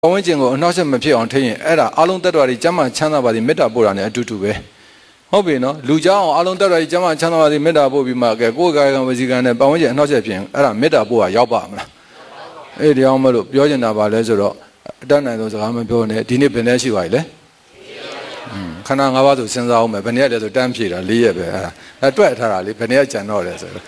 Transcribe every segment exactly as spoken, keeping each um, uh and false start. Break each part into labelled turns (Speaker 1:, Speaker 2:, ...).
Speaker 1: ပတ်ဝန်းကျင်ကိုအနှောက်အယှက်မဖြစ်အောင်ထိရင်အဲ့ဒါအလုံးသက်တော်တွေကျမ်းမာချမ်းသာပါသည်မေတ္တာပို့တာနဲ့အတူတူပဲဟုတ်ပြီနော်လူကြောင်းအောင်အလုံးသက်တော်တွေကျမ်းမာချမ်းသာပါသည်မေတ္တာပို့ပြီးမှကဲကိုယ်ကာယကံဝစီကံနဲ့ပတ်ဝန်းကျင်အနှောက်အယှက်ဖြစ်ရင်အဲ့ဒါမေတ္တာပို့တာရောက်ပါမလားအေးတရားမလို့ပြောချင်တာပါလဲဆိုတော့အတတ်နိုင်ဆုံးစကားမပြောနဲ့ဒီနေ့ဘယ်နဲ့ရှိပါ ਈ လဲခဏငါးပါးဆိုစဉ်းစားအောင်မယ်ဘယ်နဲ့လဲဆိုတန်းဖြေတာ၄ရက်ပဲအဲ့ဒါအဲ့တွက်ထားတာလေဘယ်နဲ့ကြံတော့လဲဆိုတော့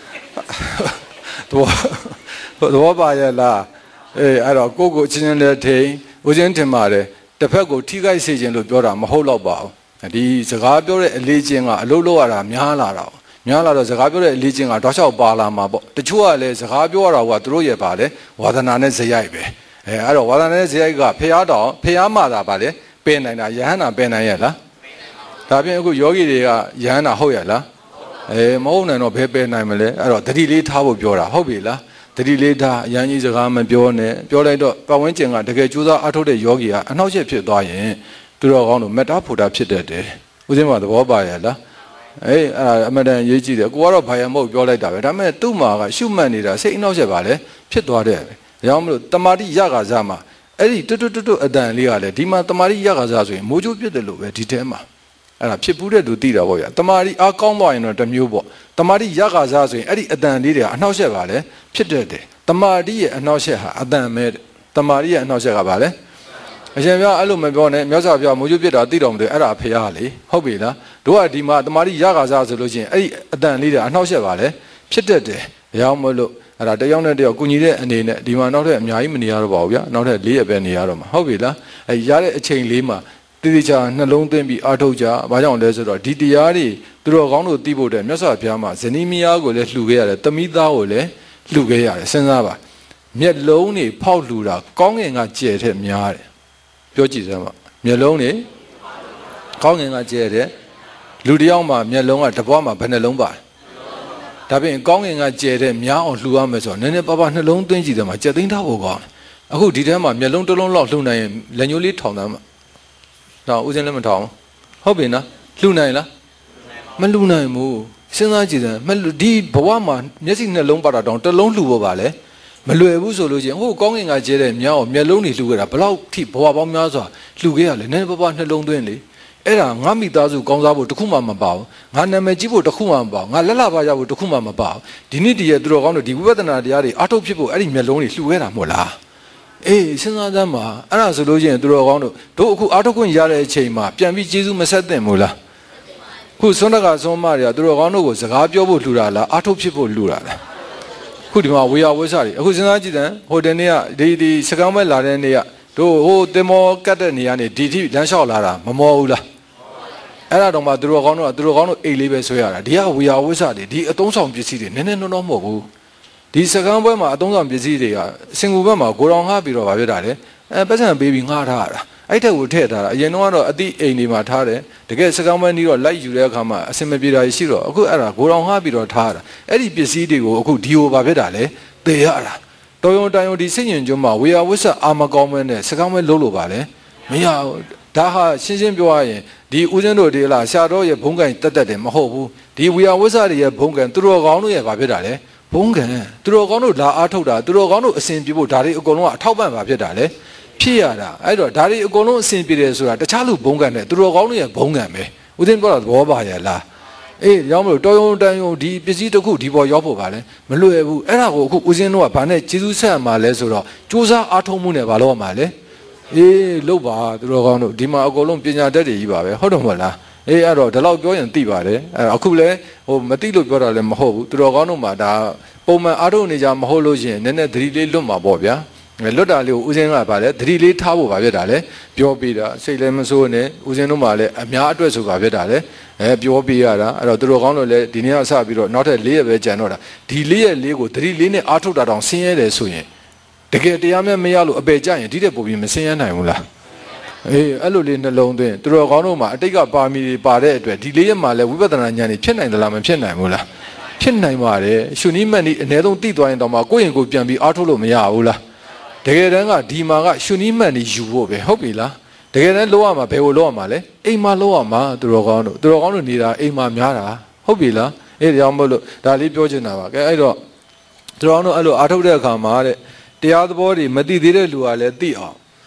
Speaker 1: တော့တော့ပါရဲ့လားအေးအဲ့တော့ကိုကိုချင်းချင်းလေးထိန်ဦးချင်းထင်ပါတယ်တစ်ဖက်ကိုထိခိုက်စေခြင်းလို့ပြောတာမဟုတ်တော့ပါဘူးဒီစကားပြောတဲ့အလေးချင်းကအလုပ်လုပ်ရတာများလာတာများလာတော့စကားပြောတဲ့အလေးချင်းကတောက်လျှောက်ပါလာမှာပေါ့တချို့ကလည်းစကားပြောရတာကသူတို့ရဲ့ပါလေဝါသနာနဲ့ဇယိုက်ပဲအဲအဲ့တော့ဝါသနာနဲ့ဇယိုက်ကဖျားတော်ဖျားမှတာပါလေပင်နိုင်တာယဟန္တာပင်နိုင်ရဲ့လားဒါပြင်အခုယောဂီတွေကယဟန္တာဟုတ်ရဲ့လားအဲမဟုတ်နိုင်တော့ဘယ်ပင်နိုင်မလဲအဲ့တော့တတိလေးထားဖို့ပြောတာဟုတ်ပြီလားတတိလေးထားအရန်ကြီးစကားမပြောနဲ့ပြောလိုက်တော့ပတ်ဝန်းကျင်ကတကယ်ကြိုးစားအားထုတ်တဲ့ယောဂီကအနှောက်အယှက်ဖြစ်သွားရင်သူတော်ကောင်းတို့မေတ္တာဖို့တာဖြစ်တတ်တယ်ဦးဇင်းမသဘောပါရဲ့လားအေးအဲ့ဒါအမှန်တန်ရေးကြည့်တယ်ကိုကတော့ဘာရမဟုတ်ပြောလိုက်တာပဲဒါပေမဲ့သူ့မှာကရှုမှတ်နေတာစိတ်အနှောက်အယှက်ပါလေဖြစ်သွားတယ်ပဲဒါကြောင့်မလို့တမာတိရခါစားမှာအဲ့ဒီတွတ်တွတ်တွတ်အတန်လေးကလည်းဒီမှာတမာတိရခါစားဆိုရင်မိုးချိုးပြစ်တယ်လို့ပဲဒီထဲမှာအဲ့ဒါဖြစ်ဘူးတဲ့သူသိတာပေါ့ဗျာတမာတိအားကောင်းသွားရင်တော့တစ်မျိုးပေါ့တမာတိရခါစားဆိုရင်အဲ့ဒီအတန်လေးတွေကအနှောက်အယှက်ပါလေဖြစ်တတ်တယ်တမာတိရဲ့အနှောက်အယှက်ဟာအတန်မဲ့တမာတိရဲ့အနှောက်အယှက်ကပါလေအရှင်ပြအဲ့လိုမပြောနဲ့မြတ်စွာဘုရားမိုးချိုးပြစ်တာသိတော်မလို့အဲ့ဒါဖရားလေဟုတ်ပြီလားတို့ကဒီမှာတမာတိရခါစားဆိုလို့ရှိရင်အဲ့ဒီအတန်လေးတွေအနှောက်အယှက်ပါလေဖြစ်တတ်တယ်ဒါကြောင့်မလို့အဲ့ဒါတယောက်နဲ့တယောက်ကုညီတဲ့အနေနဲ့ဒီမှာနောက်ထပ်အများကြီးမနေရတော့ပါဘူးဗျာနောက်ထပ်လေးရက်ပဲနေရတော့မှာဟုတ်ပြီလားအဲ့ရတဲ့အချိန်လေးမှာတိတိကျကျနှလုံးသွင်းပြီးအားထုတ်ကြဘာကြောင့်လဲဆိုတော့ဒီတရားတွေသူတော်ကောင်းတို့သိဖို့တဲ့မြတ်စွာဘုရားမှာဇနီးမယားကိုလည်းလှူခဲ့ရတယ်သမီးသားကိုလည်းလှူခဲ့ရတယ်စဉ်းစားပါမျက်လုံးတွေဖောက်လှူတာကောင်းငင်ကကျဲတဲ့များတယ်ပြောကြည့်စမ်းပါမျက်လုံးတွေကောင်းငင်ကကျဲတဲ့လူတယောက်မှာမျက်လုံးကတစ်ပွားမှာဘယ်နှလုံးပါဒါပြင်ကောင်းငင်ကကျဲတဲ့များအောင်လှူရမယ်ဆိုတော့နည်းနည်းပါးပါးနှလုံးသွင်းကြည့်တယ်မှာကြက်သိန်းထားဖို့ကောင်းအခုဒီထဲမှာမျက်လုံးတစ်လုံးလောက်လှူနိုင်ရင်လက်ညှိုးလေးထောင်သားမှာတော့ဦးစင်းလည်းမထောင်ဟုတ်ပြီနော်လှူနိုင်လားမလှူနိုင်ဘူးစဉ်းစားကြည့်တယ်မဒီဘဝမှာမျက်စိနှလုံးပါတာတောင်တစ်လုံးလှူဖို့ပါလေမလွယ်ဘူးဆိုလို့ချင်းဟိုကောင်းကင်ကကျဲတဲ့မြောင်းမျက်လုံးတွေလှူခဲ့တာဘလောက်ထိဘဝပေါင်းများစွာလှူခဲ့ရလဲနည်းနည်းပါးပါးနှလုံးသွင်းလေအဲ့ဒါငါမိသားစုကောင်းစားဖို့တခုမှမပါဘူးငါနာမည်ကြီးဖို့တခုမှမပါဘူးငါလက်လာပါရဖို့တခုမှမပါဘူးဒီနေ့တည်းရဲ့သူတော်ကောင်းတို့ဒီဝိပဿနာတရားတွေအထုတ်ဖြစ်ဖို့အဲ့ဒီမျက်လုံးတွေလှူခဲ့တာမဟုတ်လားအေးစဉ်းစားသမ်းပါအဲ့ဒါဆိုလို့ချင်းသူတော်ကောင်းတို့တို့အခုအထုတ်ခွင့်ရတဲ့အချိန်မှာပြန်ပြီးကျေးဇူးမဆက်သင့်ဘူးလားခုစွန်းတကစွန်းမတွေကသူတော်ကောင်းတို့ကိုစကားပြောဖို့လှူတာလားအထုတ်ဖြစ်ဖို့လှူတာလားခုဒီမှာဝေယဝိဆတွေအခုစဉ်းစားကြည့်တယ်ဟိုတနေ့ကဒီဒီစကံဘက်လာတဲ့နေ့ကတို့ဟိုတင်မောကတ်တဲ့နေရာနေဒီထိလမ်းလျှောက်လာတာမမောဘူးလားအဲ့ဒါတော့မှသူတော်ကောင်းတို့ကသူတော်ကောင်းတို့အိတ်လေးပဲဆွဲရတာဒီကဝေယဝိဆတွေဒီအသုံးဆောင်ပစ္စည်းတွေနည်းနည်းနှောနှောမဟုတ်ဘူးဒီစကံဘက်မှာအသုံးဆောင်ပစ္စည်းတွေကစင်ကူဘက်မှာကိုတော်ငှားပြီးတော့ဗာပြတာလေအဲပတ်စံပေးပြီးငှားထားတာအဲ့ထက်ကိုထည့်ထားတာအရင်တော့ကတော့အတိအိမ်တွေမှာထားတယ်တကယ်စကံဘက်နီးတော့လိုက်ယူတဲ့အခါမှာအစင်မပြေတာရှိတော့အခုအဲ့ဒါကိုတော်ငှားပြီးတော့ထားတာအဲ့ဒီပစ္စည်းတွေကိုအခုဒီဟိုဗာပြတာလေသေရတာတော်ရုံတိုင်ရုံဒီစိတ်ညင်ကျွန်းမှာဝေယဝိဆအာမကောင်းမဲနဲ့စကောင်းမဲလုံးလို့ပါလေမရဘူးဒါဟာရှင်းရှင်းပြောရရင်ဒီဦးဇင်းတို့ဒီလားဆရာတော်ရဲ့ဘုံကံတက်တက်တယ်မဟုတ်ဘူးဒီဝေယဝိဆတွေရဲ့ဘုံကံသူတော်ကောင်းတို့ရဲ့ဘာဖြစ်တာလဲဘုံကံသူတော်ကောင်းတို့လာအားထုတ်တာသူတော်ကောင်းတို့အစဉ်ပြေဖို့ဒါတွေအကုန်လုံးကအထောက်ပံ့ပါဖြစ်တာလေဖြစ်ရတာအဲ့တော့ဒါတွေအကုန်လုံးအစဉ်ပြေတယ်ဆိုတာတခြားလူဘုံကံနဲ့သူတော်ကောင်းတို့ရဲ့ဘုံကံပဲဦးဇင်းပြောတာသဘောပါရဲ့လားအေးရောက်မလို့တော်ရုံတန်ရုံဒီပစ္စည်းတစ်ခုဒီပေါ်ရောက်ဖို့ပါလဲမလွယ်ဘူးအဲ့ဒါကိုအခုဦးဇင်းတို့ကဘာနဲ့ကျေးဇူးဆက်မှာလဲဆိုတော့စူးစမ်းအားထုတ်မှုနဲ့ဘာလို့ရမှာလဲအေးလို့ပါသူတော်ကောင်းတို့ဒီမှာအကုန်လုံးပညာတတ်တွေကြီးပါပဲဟုတ်တယ်မဟုတ်လားအေးအဲ့တော့ဒီလောက်ပြောရင်သိပါတယ်အဲ့အခုလဲဟိုမသိလို့ပြောတာလည်းမဟုတ်ဘူးသူတော်ကောင်းတို့မှာဒါပုံမှန်အားထုတ်နေကြမဟုတ်လို့ရှိရင်နည်းနည်းသတိလေးလွတ်မှာပေါ့ဗျာလွတ်တာလေးကိုဦးဇင်းကဗာလဲသတိလေးထားဖို့ဗာပြတာလဲပြောပြတာစိတ်လည်းမစိုးနဲ့ဦးဇင်းတို့မှလည်းအများအတွက်ဆိုဗာပြတာလဲအဲပြောပြရတာအဲ့တော့သူတို့ကောင်းလို့လည်းဒီနေ့ကစပြီးတော့နောက်ထပ်၄ရက်ပဲကြံတော့တာဒီ၄ရက်လေးကိုသတိလေးနဲ့အားထုတ်တာတောင်ဆင်းရဲတယ်ဆိုရင်တကယ်တရားမဲ့မရလို့အပေကြရင်ဒီတဲ့ပုံပြီးမဆင်းရဲနိုင်ဘူးလားအေးအဲ့လိုလေးနှလုံးသွင်းသူတို့ကောင်းတို့မှာအတိတ်ကပါမီတွေပါတဲ့အတွက်ဒီ၄ရက်မှာလည်းဝိပဿနာဉာဏ်တွေဖြစ်နိုင်သလားမဖြစ်နိုင်ဘူးလားဖြစ်နိုင်ပါတယ်ရှုနည်းမှတ်နည်းအနည်းဆုံးသိသွားရင်တော့မှကိုယ့်ရင်ကိုယ်ပြန်ပြီးအားထုတ်လို့မရဘူးလားတကယ်တမ်းကဒီမှာကရှုနည်းမှတ်နည်းယူဖို့ပဲဟုတ်ပြီလားတကယ်တမ်းလောရမှာဘယ်ကိုလောရမှာလဲအိမ်မှာလောရမှာသူတော်ကောင်းတို့သူတော်ကောင်းတို့နေတာအိမ်မှာများတာဟုတ်ပြီလားအေးဒါကြောင့်မို့လို့ဒါလေးပြောချင်တာပါကဲအဲ့တော့သူတော်ကောင်းတို့အဲ့လိုအားထုတ်တဲ့အခါမှာတဲ့တရားသဘောတွေမသိသေးတဲ့လူကလည်းသိအောင်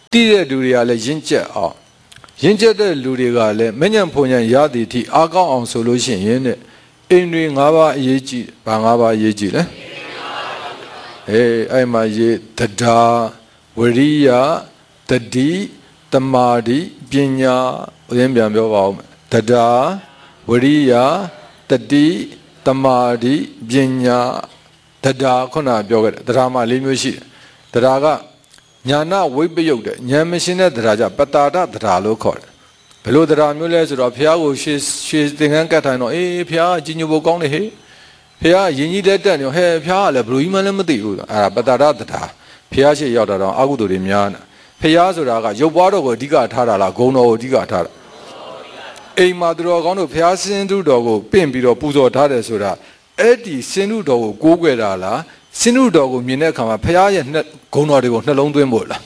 Speaker 1: တိတဲ့လူတွေကလည်းရင့်ကျက်အောင်ရင့်ကျက်တဲ့လူတွေကလည်းမညံဖုန်ညံရသည်အထိအားကောင်းအောင်ဆိုလို့ရှိရင်တဲ့အိမ်တွေ၅ပါးအရေးကြီးဘာ၅ပါးအရေးကြီးလဲအေးအဲ့မှာရေးတရားဝရိယတတိတမာတိပညာဦးရင်းပြန်ပြောပါဦးတရားဝရိယတတိတမာတိပညာတရားခုနပြောခဲ့တယ်တရားမှာ၄မျိုးရှိတယ်တရားကညာနာဝိပယုတ်တဲ့ဉာဏ်မရှင်းတဲ့တရားကြပတာဒတရားလို့ခေါ်တယ်ဘယ်လိုတရားမျိုးလဲဆိုတော့ဘုရားကိုရှေးရှေးသင်္ကန်းကတ်ထိုင်တော့အေးဘုရားကြီးညိုဖို့ကောင်းတယ်ဟဲ့ဘုရားယဉ်ကြီးတဲ့တက်နေဟဲ့ဘုရားကလည်းဘယ်လိုကြီးမှလည်းမသိဘူးအဲ့ဒါပတာဒတရားဘုရားရှိရောက်တာတော့အကုသိုလ်တွေများနေဘုရားဆိုတာကရုပ်ပွားတော်ကိုအဓိကထားတာလားဂုဏ်တော်ကိုအဓိကထားတာအိမ်မှာသူတော်ကောင်းတို့ဘုရားစင်သူတော်ကိုပင့်ပြီးတော့ပူဇော်ထားတယ်ဆိုတာအဲ့ဒီစင်သူတော်ကိုကိုးကွယ်တာလားစင်သူတော်ကိုမြင်တဲ့အခါမှာဘုရားရဲ့ဂုဏ်တော်တွေကိုနှလုံးသွင်းဖို့လား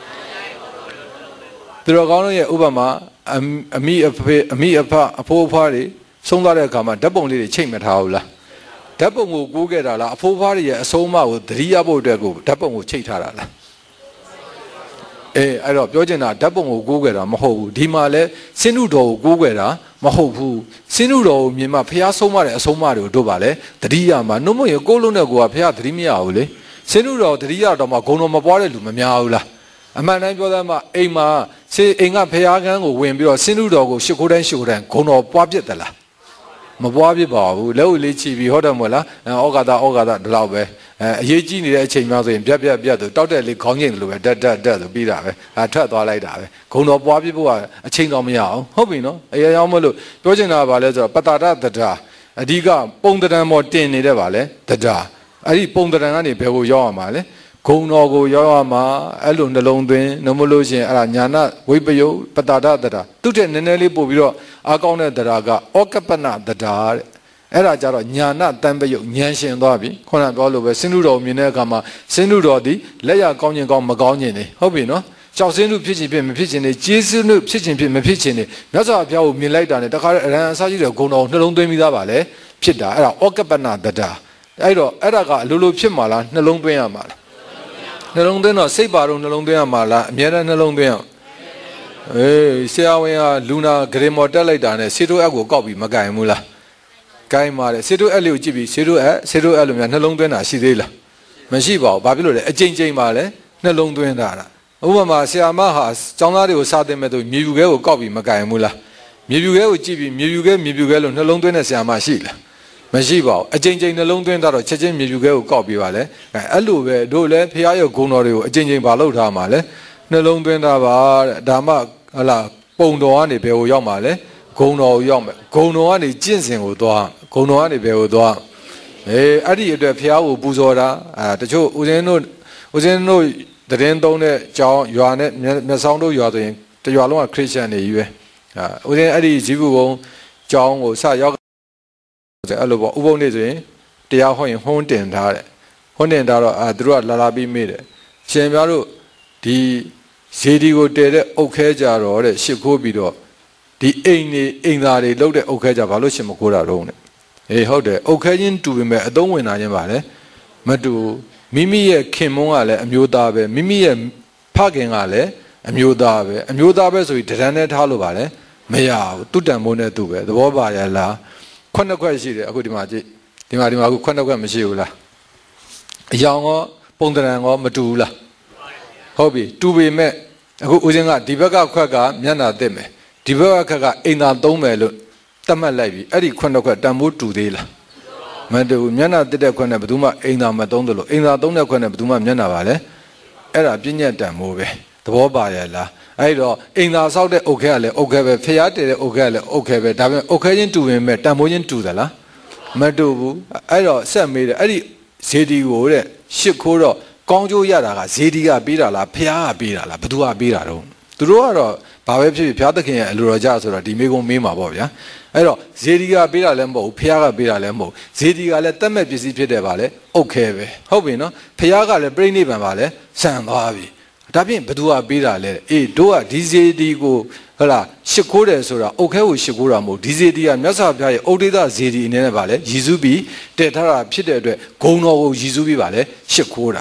Speaker 1: သူတော်ကောင်းတို့ရဲ့ဥပမာအမိအဖေအမိအဖအဖိုးအဖွားတွေဆုံးသွားတဲ့အခါမှာဓာတ်ပုံလေးတွေချိန်မထားဘူးလားဓာတ်ပုံကိုကိုးခဲ့တာလားအဖိုးအဖွားတွေရဲ့အဆုံးအမကိုသတိရဖို့အတွက်ကိုဓာတ်ပုံကိုချိန်ထားတာလားအေးအဲ့တော့ပြောချင်တာဓာတ်ပုံကိုကိုးခဲ့တာမဟုတ်ဘူးဒီမှာလဲစင်နုတော်ကိုကိုးခဲ့တာမဟုတ်ဘူးစင်နုတော်ကိုမြင်မှဖះဆုံးမတဲ့အဆုံးမတွေကိုတို့ပါလေသတိရမှာနှုတ်မရကိုးလုံးတဲ့ကိုကဖះသတိမရဘူးလေစင်နုတော်သတိရတော့မှဂုံတော်မပွားတဲ့လူမများဘူးလားအမှန်တမ်းပြောသားမှအိမ်မှာစေအိမ်ကဖះကန်းကိုဝင်ပြီးတော့စင်နုတော်ကိုရှ िख ိုးတိုင်းရှ िख ိုးတိုင်းဂုံတော်ပွားပြစ်သလားမပွားပြစ်ပါဘူးလက်ဦးလေးချီပြီးဟုတ်တယ်မို့လားဩဃာတဩဃာတဒီလောက်ပဲအဲအရေးကြီးနေတဲ့အချိန်မှဆိုရင်ပြက်ပြက်ပြက်ဆိုတောက်တဲ့လေးခေါင်းငိမ့်လို့ပဲတက်တက်တက်ဆိုပြီးတာပဲအဲထွက်သွားလိုက်တာပဲဂုံတော်ပွားပြဖို့ကအချိန်တော်မရအောင်ဟုတ်ပြီနော်အရာရောက်မလို့ပြောချင်တာကဘာလဲဆိုတော့ပတာဒတတာအဓိကပုံတံပေါ်တင်နေတဲ့ပါလဲတတာအဲ့ဒီပုံတံကနေဘယ်ကိုရောက်ရမှာလဲဂုံတော်ကိုရောက်ရမှာအဲ့လိုနှလုံးသွင်းနှမလို့ရှင်အဲ့ဒါညာနာဝိပယုတ်ပတာဒတတာသူ့တဲ့နည်းနည်းလေးပို့ပြီးတော့အားကောင်းတဲ့တရားကဩကပနတတာတဲ့အဲ့ဒါကြတော့ညာနာတန်ပယုတ်ဉာဏ်ရှင်သွားပြီခုနပြောလို့ပဲစင်နုတော်မြင်တဲ့အခါမှာစင်နုတော်ဒီလက်ရကောင်းခြင်းကောင်းမကောင်းခြင်းနေဟုတ်ပြီနော်ကြောက်စင်းလူဖြစ်ခြင်းဖြစ်မဖြစ်ခြင်းနေကျေးဇူးနုဖြစ်ခြင်းဖြစ်မဖြစ်ခြင်းနေမြတ်စွာဘုရားကိုမြင်လိုက်တာနဲ့တခါအရန်အစားကြီးတဲ့ဂုဏ်တော်နှလုံးသွင်းပြီးသားပါလေဖြစ်တာအဲ့ဒါဩကပနတတာအဲ့တော့အဲ့ဒါကအလိုလိုဖြစ်မှာလားနှလုံးသွင်းရမှာလားနှလုံးသွင်းတော့စိတ်ပါတော့နှလုံးသွင်းရမှာလားအမြဲတမ်းနှလုံးသွင်းရအေးဆရာဝန်ကလူနာဂရေမော်တက်လိုက်တာနဲ့စေတိုအက်ကိုကောက်ပြီးမကင်ဘူးလားကင်ပါတယ်စေတိုအက်လေးကိုကြည့်ပြီးစေတိုအက်စေတိုအက်လိုများနှလုံးသွင်းတာရှိသေးလားမရှိပါဘူးဘာဖြစ်လို့လဲအကြိမ်ကြိမ်ပါလဲနှလုံးသွင်းတာလားဥပမာဆရာမဟာကျောင်းသားတွေကိုစာသင်မဲ့သူမြေပြူခဲကိုကောက်ပြီးမကင်ဘူးလားမြေပြူခဲကိုကြည့်ပြီးမြေပြူခဲမြေပြူခဲလို့နှလုံးသွင်းတဲ့ဆရာမရှိလားမရှိပါဘူးအကြိမ်ကြိမ်နှလုံးသွင်းတာတော့ချက်ချင်းမြေပြူခဲကိုကောက်ပြီးပါလေအဲအဲ့လိုပဲတို့လည်းဖះရဲ့ဂုဏ်တော်တွေကိုအကြိမ်ကြိမ်ပါလို့ထားမှာလေနှလုံးသွင်းတာပါတဲ့ဒါမှဟလာပုံတော်ကနေဘယ်ကိုရောက်မှာလဲဂုံတော်ကိုရောက်မယ်ဂုံတော်ကနေကျင့်စဉ်ကိုသွားဂုံတော်ကနေဘယ်ကိုသွားအေးအဲ့ဒီအတွက်ဖះကိုပူဇော်တာအဲတချို့ဦးဇင်းတို့ဦးဇင်းတို့တရင်သုံးတဲ့ကျောင်းရွာနဲ့မျက်ဆောင်တို့ရွာဆိုရင်တရွာလုံးကခရစ်ယာန်တွေကြီးပဲအဲဦးဇင်းအဲ့ဒီဇီးဘူကုန်းကျောင်းကိုစရောက်အဲ့လိုပေါ့ဥပုံနေဆိုရင်တရားဟောရင်ဟွန်းတင်ထားတယ်ဟွန်းတင်ထားတော့အာသူတို့ကလာလာပြီးမေးတယ်ရှင်များတို့ဒီဇေဒီကိုတည်တဲ့အုတ်ခဲကြတော့တဲ့ရှ िख ိုးပြီးတော့ဒီအိမ်နေအိမ်သားတွေလှုပ်တဲ့အုတ်ခဲကြဘာလို့ရှင်မခိုးတာတော့နဲ့အေးဟုတ်တယ်အုတ်ခဲချင်းတူပေမဲ့အသုံးဝင်တာချင်းပါလေမတူမိမိရဲ့ခင်မုန်းကလည်းအမျိုးသားပဲမိမိရဲ့ဖခင်ကလည်းအမျိုးသားပဲအမျိုးသားပဲဆိုပြီးတရံနဲ့ထားလို့ပါလေမရဘူးသူ့တန်မိုးနဲ့သူ့ပဲသဘောပါရလားခွန်းနှစ်ခွက်ရှိတယ်အခုဒီမှာကြည့်ဒီမှာဒီမှာအခုခွန်းနှစ်ခွက်မရှိဘူးလားအယောင်ရောပုံတရံရောမတူဘူးလားဟုတ်ပြီတူပေမဲ့အခုဦးဇင်းကဒီဘက်ကခွက်ကမျက်နှာသစ်မယ်ဒီဘက်ကခွက်ကအိမ်သာသုံးမယ်လို့တတ်မှတ်လိုက်ပြီအဲ့ဒီခွန်းနှစ်ခွက်တန်မိုးတူသေးလားမတူဘူးမျက်နှာသစ်တဲ့ခွက်နဲ့ဘယ်သူမှအိမ်သာမသုံးသလိုအိမ်သာသုံးတဲ့ခွက်နဲ့ဘယ်သူမှမျက်နှာပါလဲအဲ့ဒါပြည့်ညက်တန်မိုးပဲသဘောပါရဲ့လားအဲ့တော့အိမ်သာဆောက်တဲ့အုတ်ခဲကလည်းအုတ်ခဲပဲဖျားတည်တဲ့အုတ်ခဲကလည်းအုတ်ခဲပဲဒါပေမဲ့အုတ်ခဲချင်းတူရင်မဲ့တန်မိုးချင်းတူသလားမတူဘူးအဲ့တော့ဆက်မေးတယ်အဲ့ဒီဇေဒီကိုတဲ့ရှ िख ိုးတော့ကောင်းကျိုးရတာကဇေဒီကပေးတာလားဖျားကပေးတာလားဘယ်သူကပေးတာတော့သူတို့ကတော့ဘာပဲဖြစ်ဖြစ်ဖျားသခင်ရဲ့အလိုတော်ကြဆိုတော့ဒီမိကုံမေးမှာပေါ့ဗျာအဲ့တော့ဇေဒီကပေးတာလည်းမဟုတ်ဘူးဖျားကပေးတာလည်းမဟုတ်ဇေဒီကလည်းတတ်မဲ့ပစ္စည်းဖြစ်တယ်ပါလေအုတ်ခဲပဲဟုတ်ပြီနော်ဖျားကလည်းပြိဋိနိဗ္ဗာန်ပါလေဆန်သွားပြီဒါဖြင့်ဘသူကပေးတာလဲအေးတို့ကဒီဇေဒီကိုဟလာရှ िख ိုးတယ်ဆိုတာအုတ်ခဲကိုရှ िख ိုးတာမဟုတ်ဒီဇေဒီကမြတ်စွာဘုရားရဲ့ဩဒိသဇေဒီအနေနဲ့ပါလေရည်စူးပြီးတည်ထားတာဖြစ်တဲ့အတွက်ဂုံတော်ကိုရည်စူးပြီးပါလေရှ िख ိုးတာ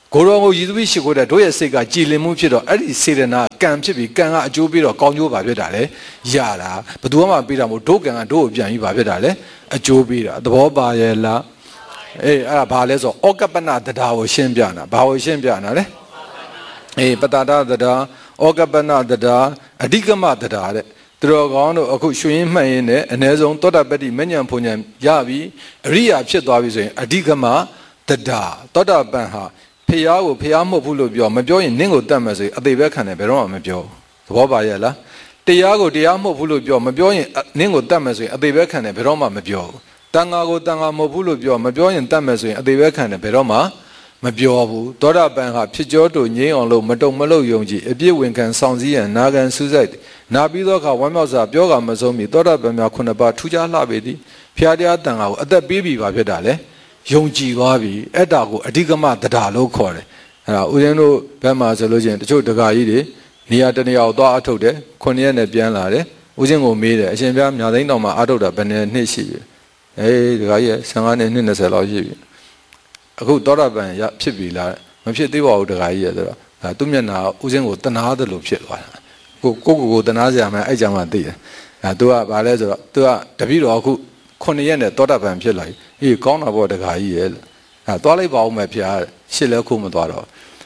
Speaker 1: ကိုရောကိုရည်သူပြီးရှိခိုးတဲ့တို့ရဲ့စိတ်ကကြည်လင်မှုဖြစ်တော့အဲ့ဒီစေတနာကံဖြစ်ပြီးကံကအကျိုးပြီးတော့ကောင်းကျိုးပါဖြစ်တာလေရတာဘယ်သူမှပေးတာမဟုတ်တို့ကံကတို့ကိုပြန်ပြီးပါဖြစ်တာလေအကျိုးပေးတာသဘောပါရဲ့လားအေးအဲ့ဒါဘာလဲဆိုဩကပ္ပနတဒါကိုရှင်းပြတာဘာကိုရှင်းပြတာလဲအေးပတ္တတဒါဩကပ္ပနတဒါအဓိကမတဒါတဲ့သူတော်ကောင်းတို့အခုရွှေရင်မှန်ရင်နဲ့အ ਨੇ ဆုံးသောတာပတ္တိမဉ္ဇဉ်ဘုံဉ္ဇဉ်ရပြီးအရိယာဖြစ်သွားပြီဆိုရင်အဓိကမတဒါသောတာပန်ဟာဖျားကိုဖျားမဟုတ်ဘူးလို့ပြောမပြောရင်နင့်ကိုတတ်မယ်ဆိုရင်အသေးပဲခံတယ်ဘယ်တော့မှမပြောသဘောပါရဲ့လားတရားကိုတရားမဟုတ်ဘူးလို့ပြောမပြောရင်နင့်ကိုတတ်မယ်ဆိုရင်အသေးပဲခံတယ်ဘယ်တော့မှမပြောဘူးတန်ဃာကိုတန်ဃာမဟုတ်ဘူးလို့ပြောမပြောရင်တတ်မယ်ဆိုရင်အသေးပဲခံတယ်ဘယ်တော့မှမပြောဘူးသောတာပန်ဟာဖြစ်ကြောတူငြိမ်းအောင်လို့မတုံမလို့ယုံကြည်အပြည့်ဝင်ခံဆောင်စည်းရန်နာခံစူးစိုက်နာပြီးသောအခါဝမ်းမြောက်စွာပြောကမဆုံးမီသောတာပန်များခုနှစ်ပါးထူးခြားလှပေသည်ဖျားတရားတန်ဃာကိုအသက်ပေးပြီးပါဖြစ်တာလေယုံကြည်သွားပြီအဲ့ဒါကိုအဓိကမတဒါလို့ခေါ်တယ်အဲ့ဒါဦးဇင်းတို့ဘက်မှာဆိုလို့ချင်းတချို့တက္ကကြီးတွေနေရာတနေရာကိုသွားအထုတ်တယ်ခုနှစ်ရက်နဲ့ပြန်လာတယ်ဦးဇင်းကိုမေးတယ်အရှင်ဘုရားမြာသိန်းတော်မှာအထုတ်တာဘယ်နှစ်နှစ်ရှိပြီအေးတက္ကကြီးဆယ်၅နှစ်နှစ်၂၀လောက်ရှိပြီအခုသောတာပန်ရဖြစ်ပြီလားမဖြစ်သေးပါဘူးတက္ကကြီးရဆိုတော့အဲသူ့မျက်နှာဦးဇင်းကိုတနာတယ်လို့ဖြစ်သွားတာကိုကိုကိုကိုတနာစရာမှအဲ့ကြောင့်မှသိတယ်အဲ तू ကဘာလဲဆိုတော့ तू ကတပည့်တော်အခုခုနှစ်ရက်နဲ့သောတာပန်ဖြစ်လာပြီအေးကောင်းတာပေါ့တက္ကကြီးရဲ့အဲသွားလိုက်ပါဦးမယ်ဖျားရှစ်လဲခုမသွားတော့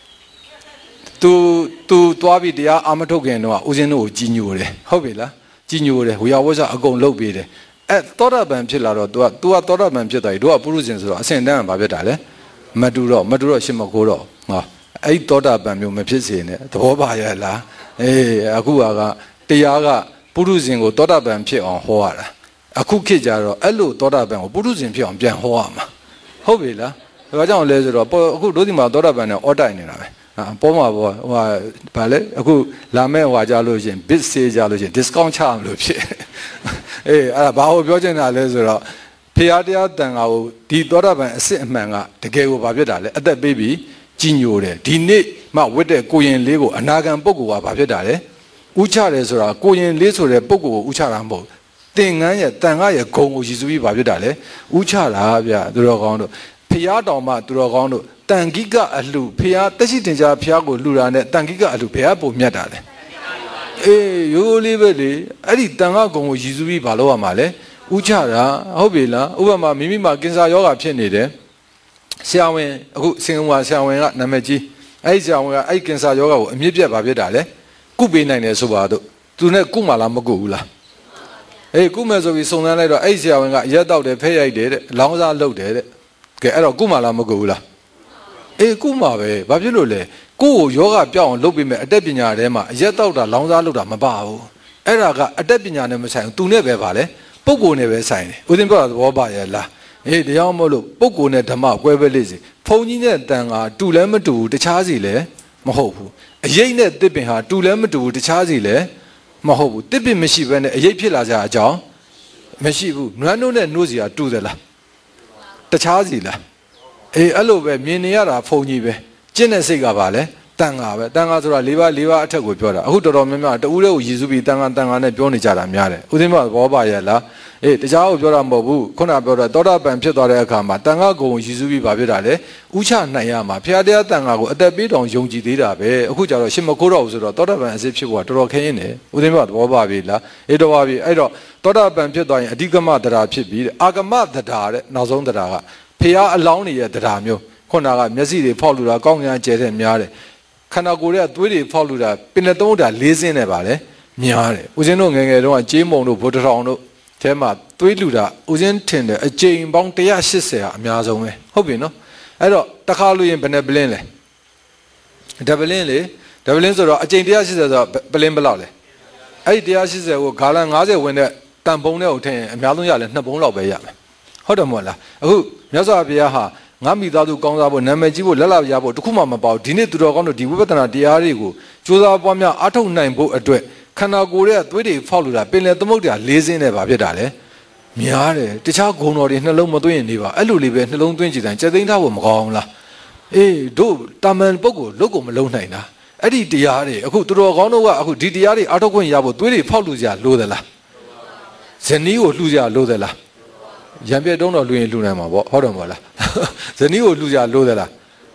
Speaker 1: तू तू သွားပြီးတရားအာမထုတ်ခင်တော့ဦးဇင်းတို့ကိုကြီးညိုတယ်ဟုတ်ပြီလားကြီးညိုတယ်ဝေယဝဆအကုန်လုပ်ပေးတယ်အဲသောတာပန်ဖြစ်လာတော့ तू က तू ကသောတာပန်ဖြစ်သွားပြီတို့ကပုရုဇဉ်ဆိုတော့အစင်တန်းကဘာဖြစ်တာလဲမတူတော့မတူတော့ရှစ်မကိုတော့ဟောအဲ့သောတာပန်မျိုးမဖြစ်စေနဲ့သဘောပါရဲ့လားအေးအခုကတရားကပုရုဇဉ်ကိုသောတာပန်ဖြစ်အောင်ဟောရတာအခုခေတ်ကြတော့အဲ့လိုသောတာပန်ကိုပုရုဇဉ်ဖြစ်အောင်ပြန်ဟောရမှာဟုတ်ပြီလားဒါကြောင့်လဲဆိုတော့အခုတို့ဒီမှာသောတာပန်နဲ့အော်တိုင်နေတာပဲပေါ်မှာပေါ်ဟိုဗာလဲအခုလာမဲ့ဟွာကြလို့ရှိရင် bit ဆေးကြလို့ရှိရင် discount ချအောင်လို့ဖြစ်အေးအဲ့ဒါဘာကိုပြောချင်တာလဲဆိုတော့ဖျားတရားတန်ခါကိုဒီသောတာပန်အစစ်အမှန်ကတကယ်ကိုဘာဖြစ်တာလဲအသက်ပေးပြီးကြီးညိုတယ်ဒီနေ့မှဝတ်တဲ့ကိုရင်လေးကိုအနာဂံပုဂ္ဂိုလ်ကဘာဖြစ်တာလဲဥချတယ်ဆိုတာကိုရင်လေးဆိုတဲ့ပုဂ္ဂိုလ်ကိုဥချတာမဟုတ်သင်္ကန်းရဲ့တန်ခါရဲ့ဂုံကိုရည်စူးပြီးဘာဖြစ်တာလဲဥချတာဗျသူတော်ကောင်းတို့ဖျားတော်မှသူတော်ကောင်းတို့တန်ခိကအလှဖျားတက်ရှိတင်ကြဖျားကိုလှူတာနဲ့တန်ခိကအလှဘယ်ကပုံမြတ်တာလဲအေးရိုးလေးပဲလေအဲ့ဒီတန်ခါဂုံကိုရည်စူးပြီးဘာလုပ်ရမှာလဲဥချတာဟုတ်ပြီလားဥပမာမိမိမှာကင်ဆာယောဂဖြစ်နေတယ်ဆရာဝန်အခုစင်ဝါဆရာဝန်ကနာမည်ကြီးအဲ့ဒီဆရာဝန်ကအဲ့ဒီကင်ဆာယောဂကိုအမြင့်ပြတ်ပါဖြစ်တာလေကုပေးနိုင်တယ်ဆိုပါတော့သူနဲ့ကုမှလားမကုဘူးလားအေးကုမယ်ဆိုပြီးစုံစမ်းလိုက်တော့အဲ့ဒီဆရာဝန်ကရက်တောက်တယ်ဖဲရိုက်တယ်တဲ့လောင်းစားလုပ်တယ်တဲ့ကဲအဲ့တော့ကုမှလားမကုဘူးလားအေးကုမှပဲဘာဖြစ်လို့လဲကိုယ့်ကိုယောဂပြောင်းအောင်လုပ်ပေးမယ်အတက်ပညာထဲမှာရက်တောက်တာလောင်းစားလုပ်တာမပါဘူးအဲ့ဒါကအတက်ပညာနဲ့မဆိုင်ဘူးသူနဲ့ပဲပါလေပုဂ္ဂိုလ်နဲ့ပဲဆိုင်တယ်ဦးဇင်းပြောတာသဘောပါရဲ့လားအေးတရားမလို့ပုဂ္ဂိုလ်နဲ့ဓမ္မကွဲပဲလေးစီဘုံကြီးနဲ့တန်ကတူလည်းမတူဘူးတခြားစီလည်းမဟုတ်ဘူးအရေးနဲ့တစ်ပင်ဟာတူလည်းမတူဘူးတခြားစီလည်းမဟုတ်ဘူးတစ်ပင်မရှိဘဲနဲ့အရေးဖြစ်လာကြအကြောင်းမရှိဘူးနွမ်းတို့နဲ့နှိုးစီဟာတူသလားတခြားစီလားအေးအဲ့လိုပဲမြင်နေရတာဘုံကြီးပဲကျင့်တဲ့စိတ်ကပါလေတန်ခါပဲတန်ခါဆိုတာ၄ပါး၄ပါးအထက်ကိုပြောတာအခုတော်တော်များများတူးတဲ့ကိုရည်စူးပြီးတန်ခါတန်ခါနဲ့ပြောနေကြတာများတယ်ဦးသိမ်းမဘောပါရဲ့လားအေးတခြားကိုပြောတာမဟုတ်ဘူးခုနပြောတာသောတာပန်ဖြစ်သွားတဲ့အခါမှာတန်ခါကုံရည်စူးပြီးဘာဖြစ်တာလဲဥချနိုင်ရမှာဖျားတရားတန်ခါကိုအသက်ပေးတောင်ယုံကြည်သေးတာပဲအခုကျတော့ရှင်မခိုးတော့ဘူးဆိုတော့သောတာပန်အစစ်ဖြစ်ဖို့ကတော်တော်ခင်းရင်းတယ်ဦးသိမ်းမဘောပါပြီလားအေးတော်ပါပြီအဲ့တော့သောတာပန်ဖြစ်သွားရင်အဓိကမတရားဖြစ်ပြီးအာဂမတရားတဲ့နောက်ဆုံးတရားကဖျားအလောင်းတွေရဲ့တရားမျိုးခုနကမျက်စိတွေဖောက်လို့တာကောင်းကင်ကျဲတဲ့များတယ်ခန္ဓာကိုယ်ရဲ့သွေးတွေဖောက်လို့တာပင်လက်သုံးတာလေးစင်းနဲ့ပါလေများတယ်ဦးဇင်းတို့ငယ်ငယ်တုန်းကကြေးမုံတို့ဗုဒ္ဓထောင်တို့အဲမှာသွေးလူတာဦးဇင်းထင်တယ်အကြိမ်ပေါင်းone hundred eightyဟာအများဆုံးပဲဟုတ်ပြီနော်အဲ့တော့တစ်ခါလို့ရင်ဘယ်နဲ့ပလင်းလဲဒဗလင်းလေဒဗလင်းဆိုတော့အကြိမ်one hundred eightyဆိုတော့ပလင်းဘယ်လောက်လဲအဲ့ဒီone hundred eightyကိုဂါလန်fiftyဝင်တဲ့တန်ပုံနဲ့ကိုထည့်ရင်အများဆုံးရလဲနှစ်ပုံလောက်ပဲရမယ်ဟုတ်တယ်မဟုတ်လားအခုမြတ်စွာဘုရားဟာငါမိသားစုကောင်းစားဖို့နာမည်ကြီးဖို့လက်လာရဖို့တခုမှမပေါ့ဒီနေ့သူတော်ကောင်းတို့ဒီဝိပဿနာတရားတွေကိုကြိုးစားပွားများအားထုတ်နိုင်ဖို့အတွက်ခန္ဓာကိုယ်ရဲ့သွေးတွေဖောက်လို့တာပင်လယ်သမုဒ္ဒရာလေးစင်းနဲ့ပါဖြစ်တာလေများတယ်တခြားဂုဏ်တော်တွေနှလုံးမသွင်းရင်နေပါအဲ့လိုလေးပဲနှလုံးသွင်းကြည့်တိုင်းစက်သိမ်းထားဖို့မကောင်းလားအေးတို့တာမန်ပုဂ္ဂိုလ်လုတ်ကိုမလုံးနိုင်တာအဲ့ဒီတရားတွေအခုသူတော်ကောင်းတို့ကအခုဒီတရားတွေအားထုတ်ခွင့်ရဖို့သွေးတွေဖောက်လို့ကြလို့သလားဇနီးကိုလှူကြလို့သလားရံပြတ်တုံးတော်လူရင်လှူနိုင်မှာပေါ့ဟုတ်တယ်မဟုတ်လားဇနီးကိုလှူကြလို့သလား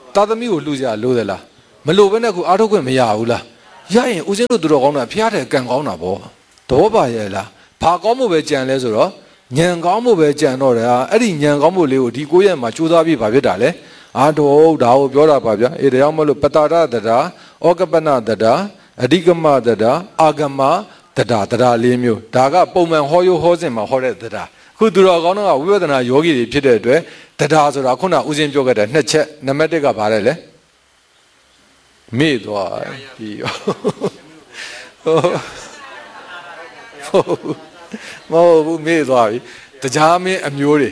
Speaker 1: တာသမီကိုလှူကြလို့သလားမလို့ဘဲနဲ့ခုအားထုတ်ခွင့်မရဘူးလားရရင်ဦးစင်းတို့သူတော်ကောင်းတာဖျားတယ်ကံကောင်းတာပေါ့တော့ပါရဲ့လားဘာကောင်းမှုပဲကြံလဲဆိုတော့ညံကောင်းမှုပဲကြံတော့တယ်အဲ့ဒီညံကောင်းမှုလေးကိုဒီကိုရက်မှာကြိုးစားပြီးဘာဖြစ်တာလဲအာတော့ဒါကိုပြောတာပါဗျာအေးတရားမလို့ပတာရတတာဩကပနတတာအဓိကမတတာအာဂမတတာတတာလေးမျိုးဒါကပုံမှန်ဟောရိုးဟောစဉ်မှာဟောတဲ့တတာခုသူတော်ကောင်းတော့ဝိပဿနာယောဂီတွေဖြစ်တဲ့အတွက်တတာဆိုတာခုနဦးစင်းပြောခဲ့တဲ့နှစ်ချက်နံပါတ်တစ်ကဘာလဲလဲမေ့သွားပြီဟိုမဟုတ်ဘူးမေ့သွားပြီတရားမင်းအမျိုးတွေ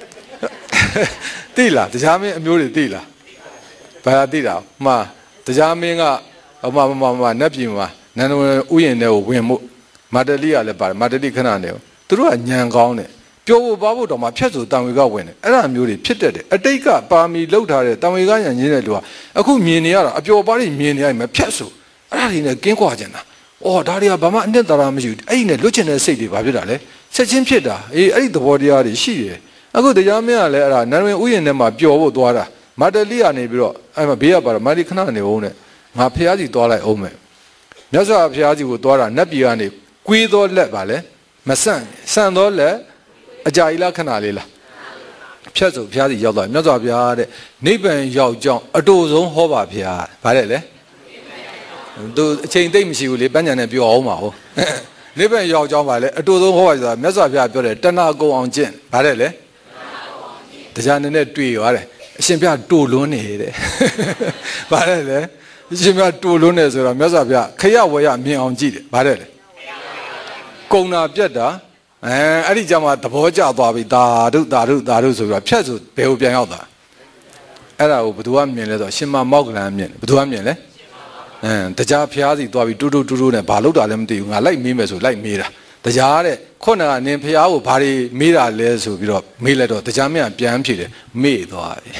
Speaker 1: သိလားတရားမင်းအမျိုးတွေသိလားဘာသာသိတာမှာတရားမင်းကဟိုမှာမှာနတ်ပြည်မှာနန္ဒဝင်ဥယျာဉ်ထဲကိုဝင်မှုမာတလိကလည်းပါတယ်မာတလိခဏနေသူတို့ကညံကောင်းတယ်ပြောဖို့ပါဖို့တော့မှဖြတ်ဆိုတံဝေကဝင်တယ်အဲ့ဒါမျိုးတွေဖြစ်တတ်တယ်အတိတ်ကပါမီလောက်ထားတဲ့တံဝေကညံရင်းတဲ့လူကအခုမြင်နေရတာအပျော်ပါးတွေမြင်နေရမယ်ဖြတ်ဆိုအဲ့ဒါတွေနဲ့ကင်းကွာကြတာအော်ဒါတွေကဘာမှအနှစ်သာရမရှိဘူးအဲ့ဒီနဲ့လွတ်ချင်တဲ့စိတ်တွေဘာဖြစ်တာလဲဆက်ချင်းဖြစ်တာအေးအဲ့ဒီသဘောတရားတွေရှိတယ်အခုတရားမင်းကလည်းအဲ့ဒါနန္ဒဝင်ဥယျာဉ်ထဲမှာပျော်ဖို့သွားတာမာတလိကနေပြီးတော့အဲ့မှာဘေးကပါတော့မာတလိခဏနေအောင်နဲ့ငါဖះကြီးသွားလိုက်အောင်မယ်မြတ်စွာဘုရားကြီးကိုသွားတာနတ်ပြည်ကနေကွေးသောလက်ပါလေမဆန့်ဆန့်သောလက်အကြာကြီးလားခဏလေးလားဖြတ်ဆိုဘုရားကြီးရောက်သွားမြတ်စွာဘုရားတဲ့နိဗ္ဗာန်ရောက်ကြောင်းအတူဆုံးဟောပါဘုရားဗါတဲ့လေသူအချိန်သိမ့်မရှိဘူးလေပန်းညာနဲ့ပြောအောင်ပါဟုတ်နိဗ္ဗာန်ရောက်ကြောင်းပါလေအတူဆုံးဟောပါဆိုတာမြတ်စွာဘုရားပြောတယ်တဏှာကုံအောင်ကျင့်ဗါတဲ့လေတရားနဲ့တွေ့သွားတယ်အရှင်ဘုရားတူလွန်းနေတဲ့ဗါတဲ့လေအရှင်ဘုရားတူလွန်းနေဆိုတော့မြတ်စွာဘုရားခရဝေရမြင်အောင်ကြည့်တယ်ဗါတဲ့လေကုံနာပြတ်တာအဲအဲ့ဒီကြမှာသဘောကျသွားပြီဒါဓုဒါဓုဒါဓုဆိုပြီးတော့ဖြတ်ဆိုဘယ်ကိုပြန်ရောက်တာအဲ့ဒါကိုဘယ်သူကမြင်လဲဆိုတော့ရှင်မမောက္ကလန်မြင်ဘယ်သူကမြင်လဲအဲတရားဖျားစီသွားပြီးတူတူတူတူနဲ့ဘာလို့တာလဲမသိဘူးငါလိုက်မေးမယ်ဆိုလိုက်မေးတာတရားတဲ့ခုနကနင်ဖျားကိုဘာတွေမေးတာလဲဆိုပြီးတော့မေးလိုက်တော့တရားမင်းကပြန်ဖြေတယ်မေ့သွားပြီ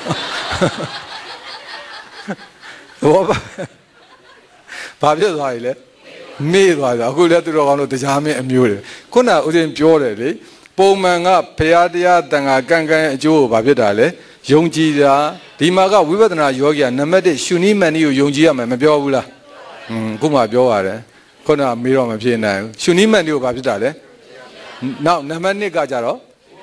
Speaker 1: ဘောဘာဖြစ်သွားပြီလဲမေ့သွားပြီအခုလည်းသူတော်ကောင်းတို့တရားမင်းအမျိုးတွေခုနကဦးဇင်းပြောတယ်လေပုံမှန်ကဖျားတရားတန်ခါကန့်ကန့်အကျိုးကိုဘာဖြစ်တာလဲယုံကြည်တာဒီမှာကဝိပဿနာယောဂီကနံပါတ်တစ်ရှုနိမန်နီကိုယုံကြည်ရမယ်မပြောဘူးလားอืมခုမှပြောရတယ်ခုနကမေးတော့မဖြစ်နိုင်ဘူးရှုနိမန်နီကိုဘာဖြစ်တာလဲနောက်နံပါတ်နှစ်ကကြတော့